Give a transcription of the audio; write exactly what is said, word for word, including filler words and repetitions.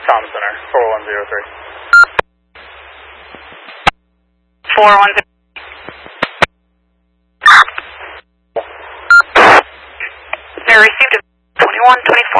Tom Center, four one zero three. four one zero. They received a twenty-one twenty-four.